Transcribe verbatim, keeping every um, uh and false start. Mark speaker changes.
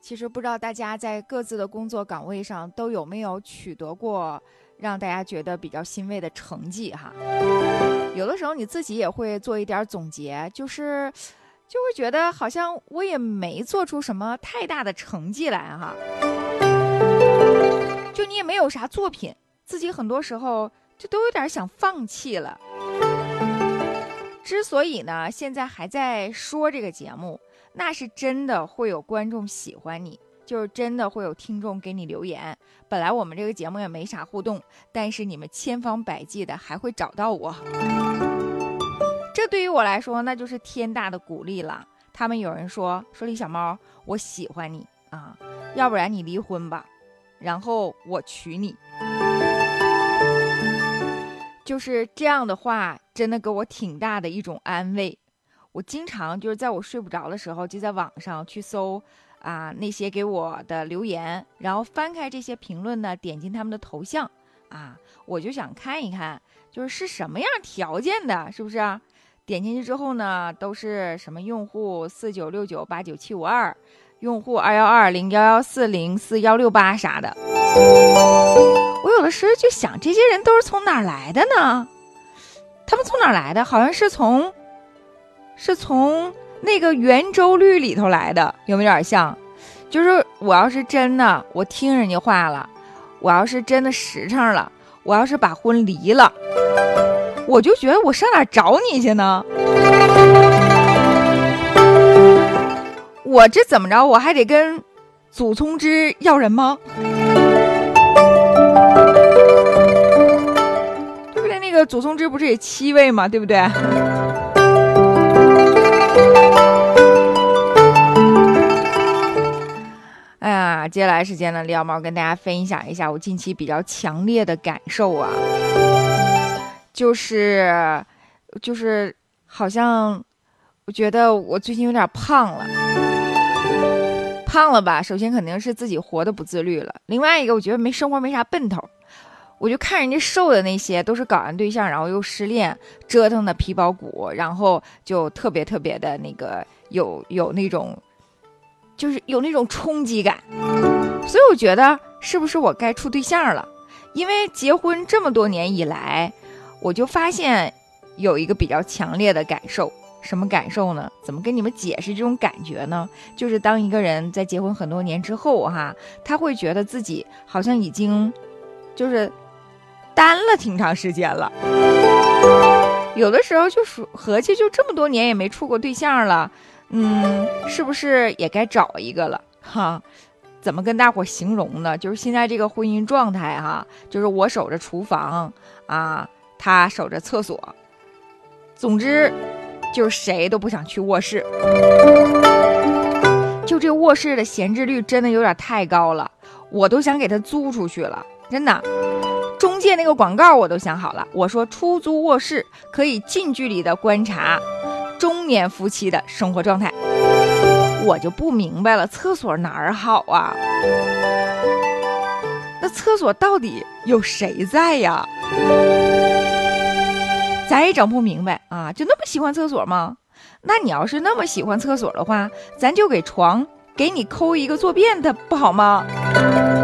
Speaker 1: 其实不知道大家在各自的工作岗位上都有没有取得过让大家觉得比较欣慰的成绩哈。有的时候你自己也会做一点总结，就是就会觉得好像我也没做出什么太大的成绩来哈，就你也没有啥作品，自己很多时候就都有点想放弃了。之所以呢现在还在说这个节目，那是真的会有观众喜欢你，就是真的会有听众给你留言。本来我们这个节目也没啥互动，但是你们千方百计的还会找到我，这对于我来说那就是天大的鼓励了。他们有人说说李小猫，我喜欢你啊，要不然你离婚吧，然后我娶你。就是这样的话真的给我挺大的一种安慰。我经常就是在我睡不着的时候，就在网上去搜啊那些给我的留言，然后翻开这些评论呢，点进他们的头像啊，我就想看一看就是是什么样条件的，是不是啊？点进去之后呢，都是什么用户四九六九八九七五二，用户二幺二零幺幺四零四幺六八啥的。我有的时候就想，这些人都是从哪儿来的呢？他们从哪儿来的？好像是从是从那个圆周率里头来的，有没有点像？就是我要是真的我听人家话了，我要是真的实诚了，我要是把婚离了，我就觉得我上哪儿找你去呢？我这怎么着，我还得跟祖冲之要人吗？对不对？那个祖冲之不是也七位吗？对不对？哎呀，接下来时间呢，李小猫跟大家分享一下我近期比较强烈的感受啊，就是就是好像我觉得我最近有点胖了。胖了吧，首先肯定是自己活得不自律了，另外一个我觉得没生活没啥奔头。我就看人家瘦的那些都是搞完对象然后又失恋，折腾的皮包骨，然后就特别特别的那个有有那种就是有那种冲击感。所以我觉得是不是我该处对象了？因为结婚这么多年以来，我就发现有一个比较强烈的感受。什么感受呢？怎么跟你们解释这种感觉呢？就是当一个人在结婚很多年之后哈，他会觉得自己好像已经就是单了挺长时间了。有的时候就合计就这么多年也没处过对象了，嗯，是不是也该找一个了哈？怎么跟大伙形容呢？就是现在这个婚姻状态哈，就是我守着厨房啊，他守着厕所，总之就是谁都不想去卧室。就这卧室的闲置率真的有点太高了，我都想给他租出去了，真的。中介那个广告我都想好了，我说出租卧室可以近距离的观察中年夫妻的生活状态。我就不明白了，厕所哪儿好啊？那厕所到底有谁在呀？咱也整不明白啊，就那么喜欢厕所吗？那你要是那么喜欢厕所的话，咱就给床给你抠一个坐便的不好吗？